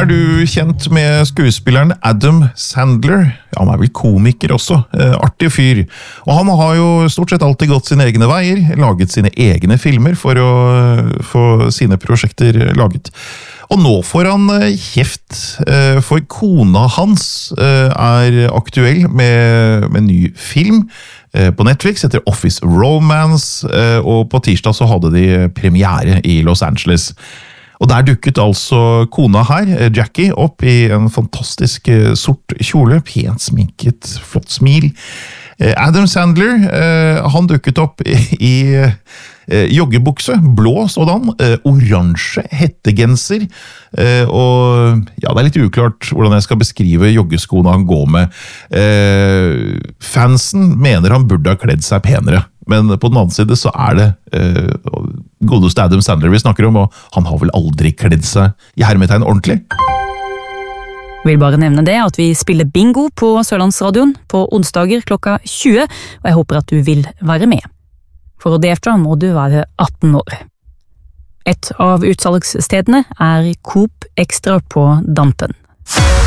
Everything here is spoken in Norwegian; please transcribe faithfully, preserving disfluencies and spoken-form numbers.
Er du kjent med skuespilleren Adam Sandler? Ja, han er vel komiker også. Eh, artig fyr. Og han har jo stort sett alltid gått sine egne veier, laget sine egne filmer for å få sine prosjekter laget. Og nå får han kjeft, eh, for kona hans eh, er aktuell med, med ny film eh, på Netflix, etter Office Romance, eh, og på tirsdag så hadde de premiere i Los Angeles. Og der dukket altså kona her, Jackie, opp i en fantastisk sort kjole, pent sminket, flott smil. Adam Sandler, han dukket opp i joggebukse, blå sådan, oransje hettegenser, og ja, det er litt uklart hvordan jeg skal beskrive joggeskoene han går med. Fansen mener han burde ha kledd seg penere. Men på den annen side så er det eh, godeste Adam Sandler vi snakker om, og han har vel aldri kledd seg i hermetegn ordentlig. Vil bare nevne det at vi spiller bingo på Sørlandsradioen på onsdager klokka tjue, og jeg håper at du vil være med. For å delta må du være atten år. Et av utsalgsstedene er Coop Extra på Dampen.